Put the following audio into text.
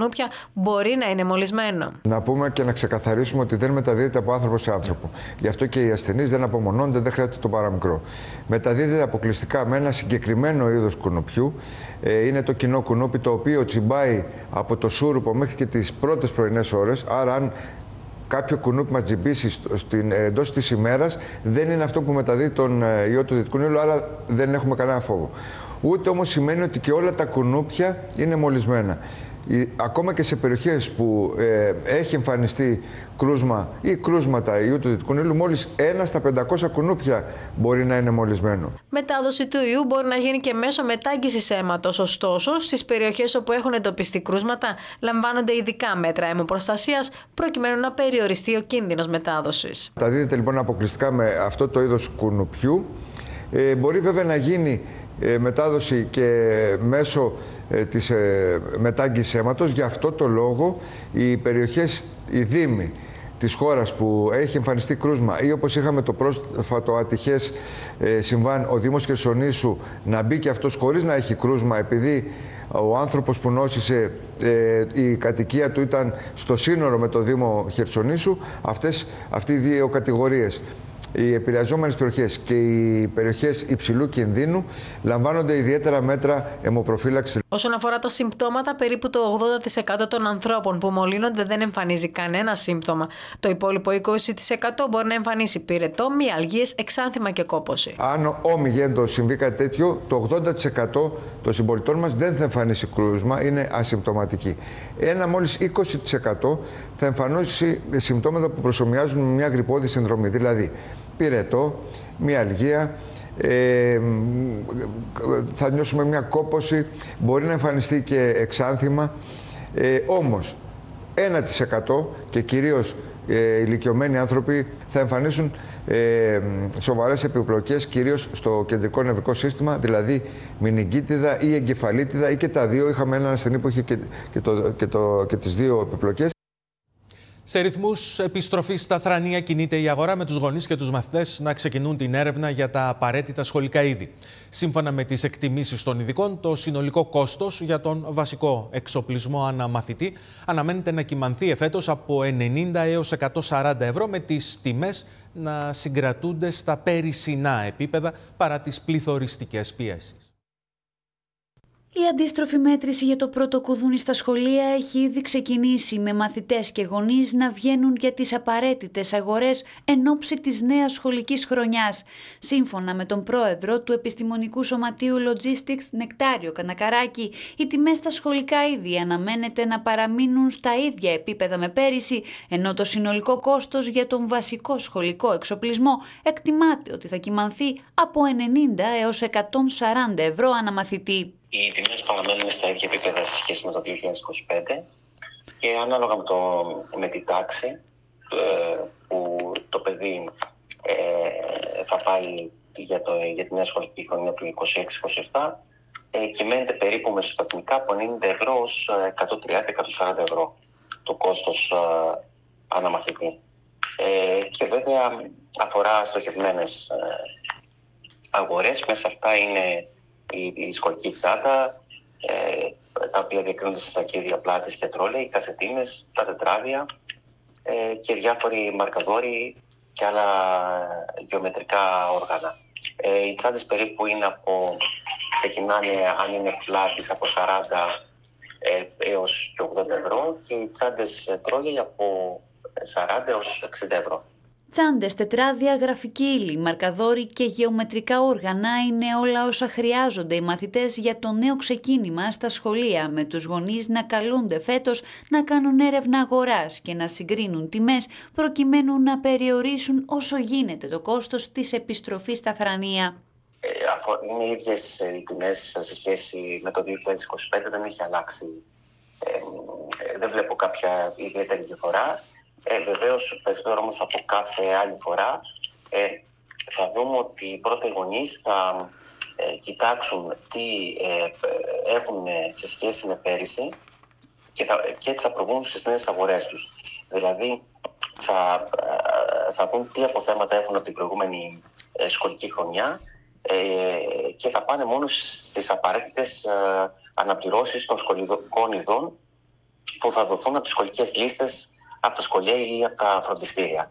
κουνούπια μπορεί να είναι μολυσμένο. Να πούμε και να ξεκαθαρίσουμε ότι δεν μεταδίδεται από άνθρωπο σε άνθρωπο. Γι' αυτό και οι ασθενείς δεν απομονώνονται, δεν χρειάζεται το παραμικρό. Μεταδίδεται αποκλειστικά με ένα συγκεκριμένο είδος κουνουπιού. Είναι το κοινό κουνούπι, το οποίο τσιμπάει από το σούρουπο μέχρι και τις πρώτες πρωινές ώρες. Άρα, αν κάποιο κουνούπι μας τζιμπήσει εντός της ημέρας, δεν είναι αυτό που μεταδίδει τον ιό του δυτικού ήλιου, άρα δεν έχουμε κανένα φόβο. Ούτε όμως σημαίνει ότι και όλα τα κουνούπια είναι μολυσμένα. Ακόμα και σε περιοχές που έχει εμφανιστεί κρούσμα ή κρούσματα ιού του δυτικού ήλιου, μόλις 1 στα 500 κουνούπια μπορεί να είναι μολυσμένο. Μετάδοση του ιού μπορεί να γίνει και μέσω μετάγγισης αίματος. Ωστόσο, στις περιοχές όπου έχουν εντοπιστεί κρούσματα, λαμβάνονται ειδικά μέτρα αιμοπροστασίας προκειμένου να περιοριστεί ο κίνδυνος μετάδοσης. Μεταδίδεται λοιπόν αποκλειστικά με αυτό το είδος κουνουπιού. Μπορεί βέβαια να γίνει μετάδοση και μέσω της μετάγγισης αίματος. Γι' αυτό το λόγο οι περιοχές, οι δήμοι της χώρας που έχει εμφανιστεί κρούσμα ή όπως είχαμε το πρόσφατο ατυχές συμβάν ο Δήμος Χερσονήσου να μπει και αυτός χωρίς να έχει κρούσμα, επειδή ο άνθρωπος που νόσησε, η κατοικία του ήταν στο σύνορο με το Δήμο Χερσονήσου, αυτοί οι δύο κατηγορίες, οι επηρεαζόμενες περιοχές και οι περιοχές υψηλού κινδύνου, λαμβάνονται ιδιαίτερα μέτρα αιμοπροφύλαξης. Όσον αφορά τα συμπτώματα, περίπου το 80% των ανθρώπων που μολύνονται δεν εμφανίζει κανένα σύμπτωμα. Το υπόλοιπο 20% μπορεί να εμφανίσει πυρετό, μυαλγίες, εξάνθημα και κόπωση. Αν ομιγέντος συμβεί κάτι τέτοιο, το 80% των συμπολιτών μας δεν θα εμφανίσει κρούσμα, είναι ασυμπτωματικοί. Ένα μόλις 20% θα εμφανίσει συμπτώματα που προσομοιάζουν με μια γρυππώδη συνδρομή, δηλαδή πυρετό, μυαλγία, θα νιώσουμε μια κόπωση, μπορεί να εμφανιστεί και εξάνθημα, όμως 1% και κυρίως ηλικιωμένοι άνθρωποι θα εμφανίσουν σοβαρές επιπλοκές, κυρίως στο κεντρικό νευρικό σύστημα, δηλαδή μηνυγκίτιδα ή εγκεφαλίτιδα ή και τα δύο. Είχαμε έναν ασθενή που είχε και τις δύο επιπλοκές. Σε ρυθμούς επιστροφής στα θρανία κινείται η αγορά, με τους γονείς και τους μαθητές να ξεκινούν την έρευνα για τα απαραίτητα σχολικά είδη. Σύμφωνα με τις εκτιμήσεις των ειδικών, το συνολικό κόστος για τον βασικό εξοπλισμό ανά μαθητή αναμένεται να κυμανθεί εφέτος από 90 έως 140 ευρώ, με τις τιμές να συγκρατούνται στα περισσινά επίπεδα παρά τις πληθωριστικές πιέσεις. Η αντίστροφη μέτρηση για το πρώτο κουδούνι στα σχολεία έχει ήδη ξεκινήσει, με μαθητές και γονείς να βγαίνουν για τις απαραίτητες αγορές εν ώψη της νέας σχολικής χρονιάς. Σύμφωνα με τον πρόεδρο του Επιστημονικού Σωματείου Logistics, Νεκτάριο Κανακαράκη, οι τιμές στα σχολικά είδη αναμένεται να παραμείνουν στα ίδια επίπεδα με πέρυσι, ενώ το συνολικό κόστος για τον βασικό σχολικό εξοπλισμό εκτιμάται ότι θα κυμανθεί από 90 έως 140 ευρώ ανά μαθητή. Οι τιμές παραμένουν στα ίδια επίπεδα σε σχέση με το 2025 και ανάλογα με τη τάξη που το παιδί θα πάει για τη νέα σχολική χρονιά του 26-27, κυμαίνεται περίπου μεσοσταθμικά από 90 ευρώ ως 130-140 ευρώ το κόστος αναμαθητή. Και βέβαια αφορά στοχευμένες αγορές. Μέσα αυτά είναι η σχολική τσάντα, τα οποία διακρίνονται στα σακίδια πλάτης και τρόλεϊ, οι κασετίνες, τα τετράδια και διάφοροι μαρκαδόροι και άλλα γεωμετρικά όργανα. Οι τσάντες περίπου ξεκινάνε, αν είναι πλάτης, από 40 έως και 80 ευρώ και οι τσάντες τρόλεϊ από 40 έως 60 ευρώ. Τσάντες, τετράδια, γραφική ύλη, μαρκαδόροι και γεωμετρικά όργανα είναι όλα όσα χρειάζονται οι μαθητές για το νέο ξεκίνημα στα σχολεία, με τους γονείς να καλούνται φέτος να κάνουν έρευνα αγοράς και να συγκρίνουν τιμές προκειμένου να περιορίσουν όσο γίνεται το κόστος της επιστροφής στα θρανία. Είναι οι ίδιες οι τιμές σε σχέση με το 2025, δεν έχει αλλάξει. Δεν βλέπω κάποια ιδιαίτερη διαφορά. Βεβαίως, περισσότερο όμως από κάθε άλλη φορά, θα δούμε ότι οι πρώτοι γονείς θα κοιτάξουν τι έχουν σε σχέση με πέρυσι και έτσι θα προβούν στις νέες αγορές τους. Δηλαδή, θα δουν τι αποθέματα έχουν από την προηγούμενη σχολική χρονιά και θα πάνε μόνο στις απαραίτητες αναπληρώσεις των σχολικών ειδών που θα δοθούν από τις σχολικές λίστες, από τα σχολεία ή από τα φροντιστήρια.